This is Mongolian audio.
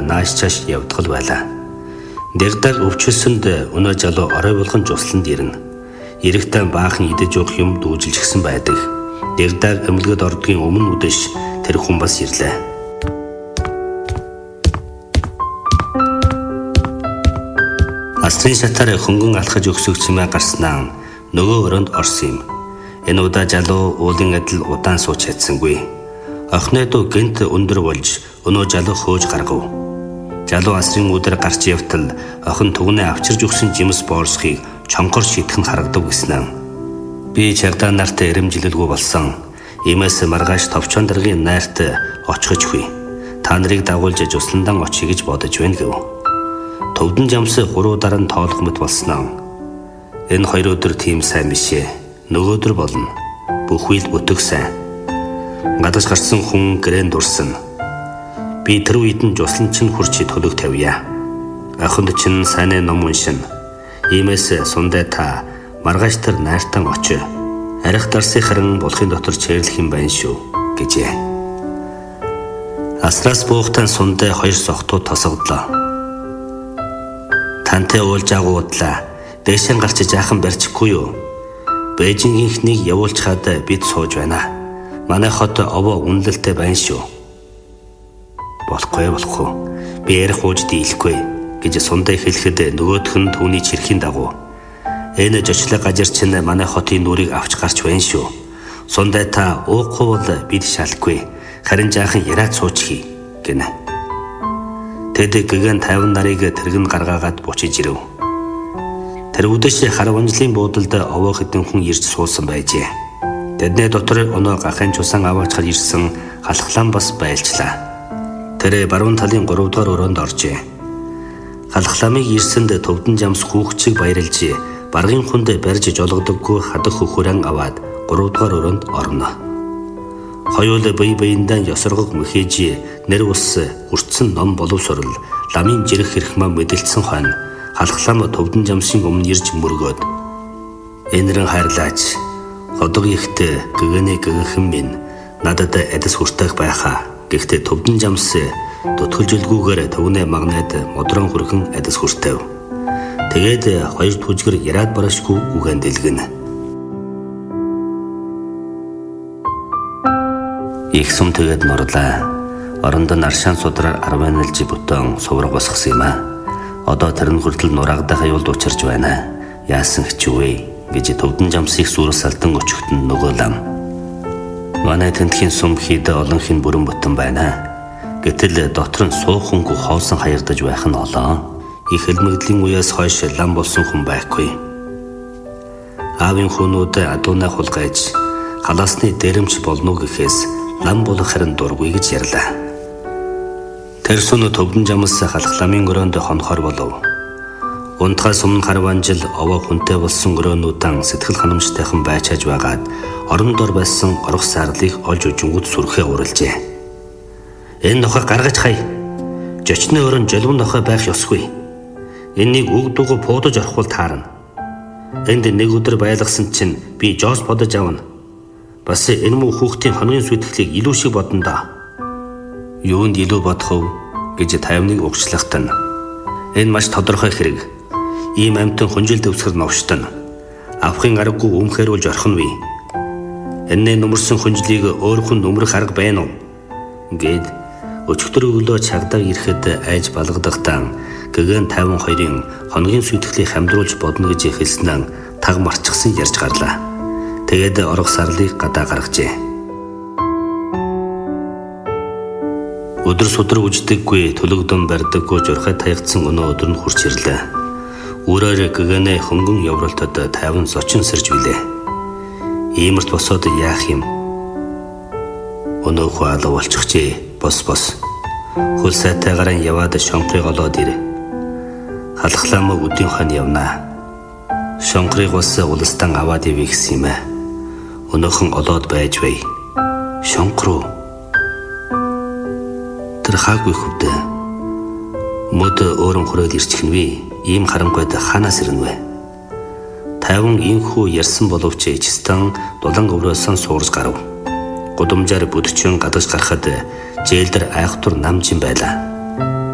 нааш чааш явдгал байлаа. Дэгдэг өвчөлсөнд өнөө залуу орой болгон жусланд ирнэ. Эрэхтэн баахан идэж уух юм дүүжилжсэн байдаг. Дэгдэг эмнэлгэд ордгийн өмнө үдэш тэр хүн бас ирлээ. Астрын шатаар хөнгөн алхаж өгсөг чимээ гарснаа нөгөө өрөөнд орсон юм. Энэ удаа залуу уулын адил удаан сууч чадсангүй. Охиноо гэнт өндөр болж өнөө залуу хөөж гаргав. Залуу асрын өдөр гарч явтал охин түгнээ авчирж өгсөн жимс боорсхийг чонхор шитгэн харагдаг гэснэ. Би чагдаа нартай эрэмжилэлгүй болсон. Иймээс маргааш товчон даргын найрт очихж хуй. Та нарыг дагуулж жусландан очие гэж бодож байна гэв. Төвдөн жамс 3 дараа нь тоолох мэт болсноо. Энэ 2 өдөр тийм сайн бишээ. Нөгөөдөр болно. Бүхий л бүтэг сайн. Гадаж гарсан хүн гэрэн дурсан. Би тэр үед нь жуслан чинь хурчи төлөг тавья. Ахынд чинь сайн ном уншин. Иймээс сундаа та маргааш тэр найртан очие. Арих дарсыг харин болохын дотор чэрлэх юм байна шүү гэжээ. Асраас буухтан сундаа 2 сохтуу тосгодлоо. Тантай уулж агуудлаа. Дээшэн гарч жаахан барьчихгүй юу? Бээжингийнхнийг явуулчихад бид сууж байна. Манай хот овоо үнэлэлтэй байна шүү. Болохгүй. Би ярих ууж дийлэхгүй гэж сундаа хэлэхэд нөгөөх нь түүний чирхийн дагуу. Энэ жочлог гажир чинь манай хотын нүрийг авч гарч байна шүү. Сундаа та уухгүй бол бид шалахгүй. Харин жаахан яриад суучихъя гэнэ. Тэд гэгэн 50 нарыг тэргэн гаргаагаад бучиж ирэв. Тэр үдэш хараванжлын буудалд овоо хэдэн хүн ирж суусан байжээ. Тэдний дотор өнөө гахын чусан аваачхад ирсэн халахлан бас байлчлаа. Тэр баруун талын 3 дугаар өрөөнд оржээ. Халахламыг ирсэнд төвдөн жамс хүүхчиг баярлж баргын хүнд барьж жологдоггүй хадах хөхөрөн аваад 3 дугаар өрөөнд орно. Хоёул бие биендээ ёсоргог мөхөж нэр ус үрцэн ном боловсрол ламын жирэх хэрхмаа мэдэлцсэн хойно халахлам төвдөн жамсын өмнө ирж мөргөөд энэрэн хайрлаач ходог ихтэй гэгэний гэгэхэн минь надад эдэс хүртэх байхаа. Гэхдээ төвдөн жамс дутгалжилгүйгээр төвнээ магнад модрон хүрхэн эдэс хүртэв. Тэгээд 2 түжгэр яраад барашгүй үгэн дэлгэнэ. Их сум тэгээд нурлаа. Оронд нь аршаан судраар 10 нэлжи бүтэн сувраг босгосон юм аа. Одоо тэр нь хүртэл нурагдахаа юулд учирч байна. Яасан хчвэ гэж төвдөн жамсыг сүрэл салтан өчгтөн нөгөө лам. Манай тентхийн сум хийдэ олонхын бүрэн бүтэн байна. Гэтэл дотор нь суухангүй хоосон хаярдаж байх нь олоо. Их хэлмэгдлийн үеэс хойш лам болсон хүн байхгүй. Аавын хүнүүд адуунаа хулгайж халаасны дээрэмч болно гэхээс лам болох харин дургүй гэж ярьлаа. Тэр сүн төвдөн жамс халахламын өрөөнд хонхор болов. Унтгай сумн харванжил овоо хүнтэй болсон өрөөнүүдэн сэтгэл ханамжтайхан байчааж байгаад орон дор байсан орох сарлыг олж үжингүүд сүрхээ уралжээ. Энэ нохой гаргаж хай. Жочны өрөн жолвон нохой байх ёсгүй. Энэнийг үг дуугүй пуудаж орохвол таарна. Энд нэг өдөр байлгасан чинь би жоос бодож авна. Бас энэ муу хүүхдийн хоногийн сүйтгэлийг илүү шиг бодно да. Юунд илүү бодох вэ гэж тайвныг угчлахтан. Энэ маш тодорхой хэрэг. Ийм амьтан хүнжил дэвсгэр новштон. Авахын аргагүй өмхөрүүлж орхон вэ. Энэ нөмөрсөн хүнжлийг өөр хүн нөмрөх арга байна уу? Гэд өчигдөр өглөө чагдааг ирэхэд айж балгадахдаа гэгэн 52-ын хоногийн сүйтгэлийг хамдруулж бодно гэж хэлснээр таг марчсан ярьж гарлаа. Тэгээд орох сарлыг гадаа гаргажээ. Өдөр судар үждэггүй төлөгдөн барьдаггүй журхай таягдсан өнөө өдөр нь хурц ирлээ. Өөрөөр гэгэнэ хөнгөн явралтад 50 зочин сэрж билээ. Иймэрт босоод яах юм? Өнөө хуалаа болчихжээ. Бос. Хөл сайтайгаар яваад шонхрыг олоод ир. Халахлам өдийн хон явнаа. Шонхрыг бас улстан аваад ивэ гэсэн юм аа. Өнөөхөн олоод байж бай. Шонхруу. Тэр хаагүй хөвдөө. Мод өөрөн хүрээд ирчихнэ. Ийм харанхуйд ханаас ирнэ вэ? 50 инхүү ярьсан боловч эцэстэн дулан өврөөсөн суурж гарав. Гудамжаар бүдчин гадаж гарахад жээлдэр айхтур намжин байлаа.